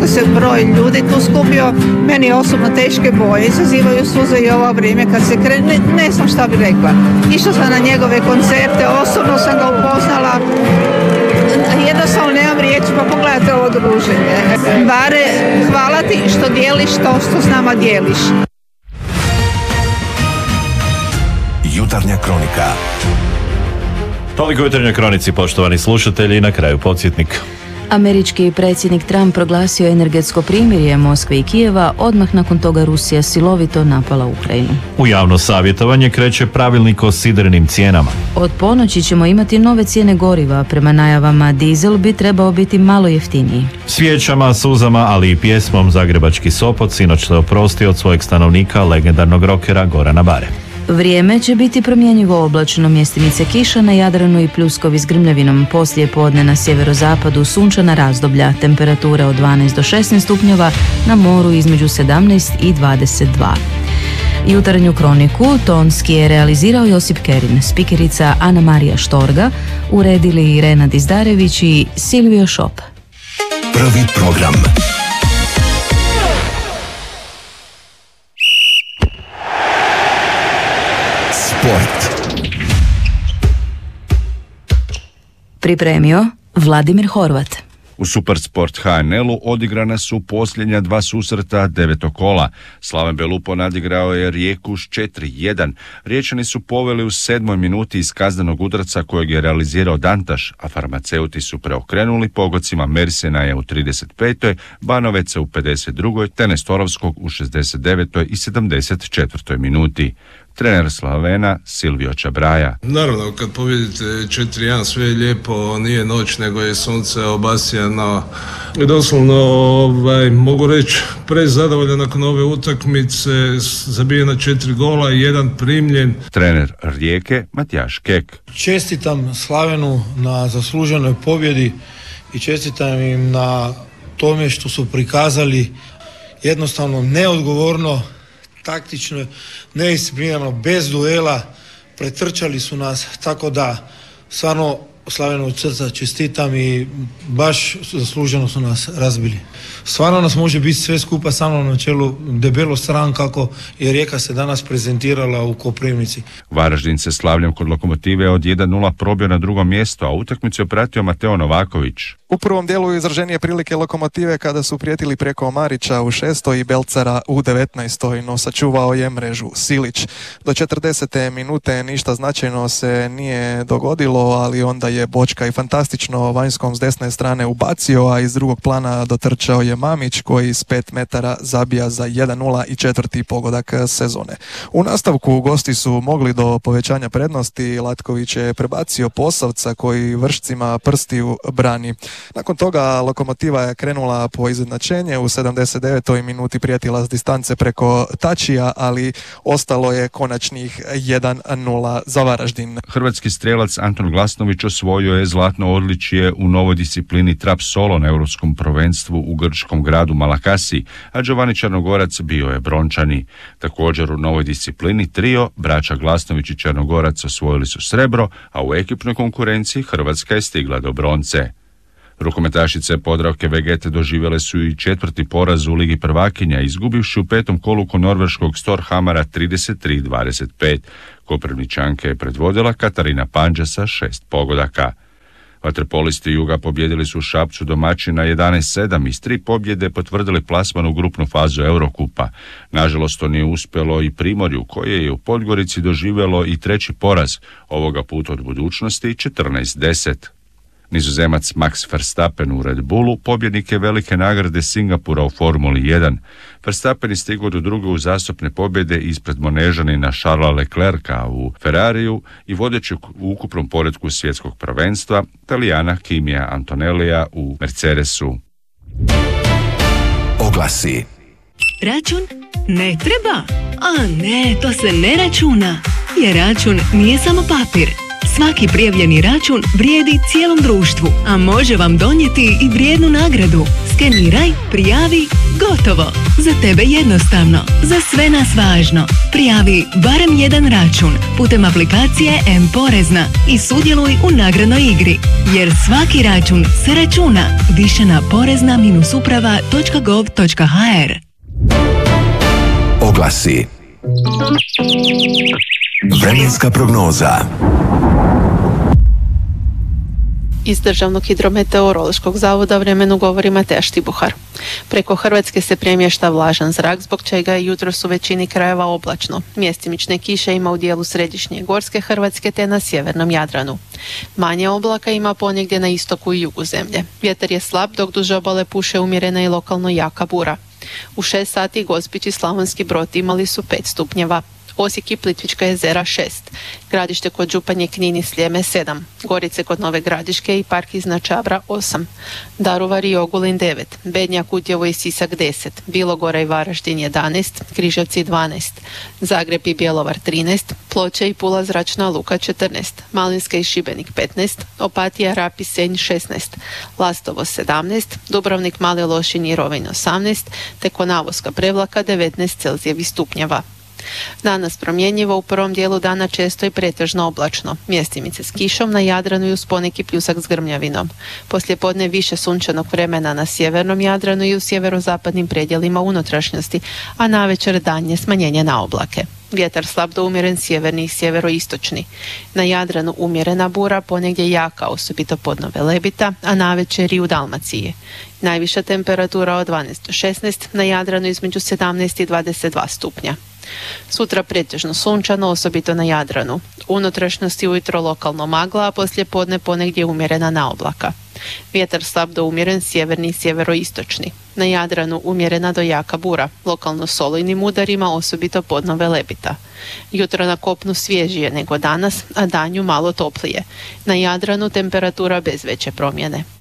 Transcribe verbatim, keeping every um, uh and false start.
kako se broj ljudi tu skupio, meni osobno teške boje, izazivaju suze i ovo vrijeme kad se krene, ne, ne znam šta bi rekla. Išla sam na njegove koncerte, osobno sam ga upoznala, jednostavno nemam riječi, pa pogledajte ovo druženje. Bare, hvala ti što dijeliš to što s nama dijeliš. Jutarnja kronika. Toliko jutarnjoj kronici, poštovani slušatelji, i na kraju podsjetnik. Američki predsjednik Trump proglasio energetsko primirje Moskve i Kijeva, odmah nakon toga Rusija silovito napala Ukrajinu. U javno savjetovanje kreće pravilnik o sidrenim cijenama. Od ponoći ćemo imati nove cijene goriva, prema najavama dizel bi trebao biti malo jeftiniji. Svijećama, suzama, ali i pjesmom Zagrebački Sopot sinoć se oprosti od svojeg stanovnika, legendarnog rokera Gorana Bare. Vrijeme će biti promjenjivo oblačno, mjestimice kiša na Jadranu i pljuskovi s grmljavinom. Poslije podne na sjeverozapadu sunčana razdoblja, temperatura od dvanaest do šesnaest stupnjeva, na moru između sedamnaest i dvadeset dva. Jutarnju kroniku tonski je realizirao Josip Kerin, spikerica Ana Marija Štorga, uredili Irena Dizdarević i Silvio Šop. Prvi program. Sport. Pripremio Vladimir Horvat. U Supersport H N L-u odigrana su posljednja dva susreta devetog kola. Slaven Belupo nadigrao je Rijeku s četiri jedan. Riječani su poveli u sedmoj minuti iz kaznenog udarca kojeg je realizirao Dantaš, a farmaceuti su preokrenuli pogodcima Mersenaja u trideset petoj, Banoveca u pedeset drugoj te Nestorovskog u šezdeset devetoj i sedamdeset četvrtoj minuti. Trener Slavena Silvio Čabraja. Naravno, kad pobjedite četiri jedan, sve je lijepo, nije noć, nego je sunce obasjano. I doslovno, ovaj, mogu reći, prezadovoljan nakon ove utakmice, zabijena četiri gola i jedan primljen. Trener Rijeke Matijaš Kek. Čestitam Slavenu na zasluženoj pobjedi i čestitam im na tome što su prikazali jednostavno neodgovorno, taktično, neisciplinirano, bez duela, pretrčali su nas, tako da stvarno Slavenu od srca čestitam i baš zasluženo su nas razbili. Stvarno nas može biti sve skupa sa mnom na čelu debelo sram kako je Rijeka se danas prezentirala u Koprivnici. Varaždin se slavljam kod Lokomotive od jedan nula probio na drugom mjestu, a utakmicu je pratio Mateo Novaković. U prvom dijelu izraženije prilike Lokomotive kada su prijetili preko Marića u šestoj i Belcara u devetnaestoj, no sačuvao je mrežu Silić. Do četrdesete minute ništa značajno se nije dogodilo, ali onda je Bočka i fantastično vanjskom s desne strane ubacio, a iz drugog plana dotrčao je Mamić koji s pet metara zabija za jedan nula i četvrti pogodak sezone. U nastavku gosti su mogli do povećanja prednosti, Latković je prebacio Posavca koji vršcima prstiju brani. Nakon toga Lokomotiva je krenula po izjednačenje, u sedamdeset devetoj minuti prijetila s distance preko Tačija, ali ostalo je konačnih jedan nula za Varaždin. Hrvatski strelac Anton Glasnović osvojio je zlatno odličje u novoj disciplini trap solo na europskom prvenstvu u grčkom gradu Malakasi, a Giovanni Črnogorac bio je brončani. Također u novoj disciplini trio, braća Glasnović i Črnogorac osvojili su srebro, a u ekipnoj konkurenciji Hrvatska je stigla do bronce. Rukometašice Podravke Vegete doživjele su i četvrti poraz u Ligi prvakinja, izgubivši u petom kolu kod norveškog Storhamara trideset tri dvadeset pet. Koprivničanke je predvodila Katarina Panđa sa šest pogodaka. Vaterpolisti Juga pobjedili su Šapcu domaćina jedanaest sedam i s tri pobjede potvrdili plasman u grupnu fazu Eurokupa. Nažalost, to nije uspjelo i Primorju, koje je u Podgorici doživjelo i treći poraz, ovoga puta od budućnosti četrnaest deset. Nizozemac Max Verstappen u Red Bullu pobjednik je velike nagrade Singapura u Formuli jedan. Verstappen je stigao do druge uzastopne pobjede ispred Monežanina Charlesa Leclerca u Ferrariju i vodeći u ukupnom poretku svjetskog prvenstva Talijana Kimija Antonellija u Mercedesu. Oglasi. Račun ne treba? A ne, to se ne računa. Jer račun nije samo papir. Svaki prijavljeni račun vrijedi cijelom društvu, a može vam donijeti i vrijednu nagradu. Skeniraj, prijavi Gotovo. Za tebe jednostavno. Za sve nas važno. Prijavi barem jedan račun putem aplikacije M-Porezna i sudjeluj u nagradnoj igri. Jer svaki račun se računa. Više na porezna uprava točka gov točka ha er. Oglasi. Vremenska prognoza. Iz Državnog hidrometeorološkog zavoda vremenu govori Mateja Štibuhar. Preko Hrvatske se premješta vlažan zrak, zbog čega je jutros u većini krajeva oblačno. Mjestimične kiše ima u dijelu središnje i gorske Hrvatske te na sjevernom Jadranu. Manje oblaka ima ponegdje na istoku i jugu zemlje. Vjetar je slab, dok duž obale puše umjerena i lokalno jaka bura. U šest sati Gospić i Slavonski Brod imali su pet stupnjeva. Osijek i Plitvička jezera šest, Gradište kod Županje, Knin i Sljeme sedam, Gorice kod Nove Gradiške i Park iznad Čabra osam, Daruvar i Ogulin devet, Bednja, Kutjevo i Sisak deset, Bilogora i Varaždin jedanaest, Križevci dvanaest, Zagreb i Bjelovar trinaest, Ploče i Pula zračna luka četrnaest, Malinska i Šibenik petnaest, Opatija, Rab i Senj šesnaest, Lastovo sedamnaest, Dubrovnik, Mali Lošinj i Rovinj osamnaest, te Konavoska Prevlaka devetnaest Celzijevih stupnjeva. Danas promjenjivo, u prvom dijelu dana često i pretežno oblačno. Mjestimice s kišom, na Jadranu i uz poneki pljusak s grmljavinom. Poslijepodne više sunčanog vremena na sjevernom Jadranu i u sjeverozapadnim predjelima unutrašnjosti, a navečer daljnje smanjenje na oblake. Vjetar slab do umjeren sjeverni i sjeveroistočni. Na Jadranu umjerena bura, ponegdje jaka, osobito podno Velebita, a navečer i u Dalmaciji. Najviša temperatura od dvanaest do šesnaest, na Jadranu između sedamnaest i dvadeset dva stupnja. Sutra pretežno sunčano, osobito na Jadranu. U unutrašnjosti ujutro lokalno magla, a poslije podne ponegdje umjerena na oblaka. Vjetar slab do umjeren sjeverni i sjeveroistočni. Na Jadranu umjerena do jaka bura, lokalno s olujnim udarima, osobito podno Velebita. Jutro na kopnu svježije nego danas, a danju malo toplije. Na Jadranu temperatura bez veće promjene.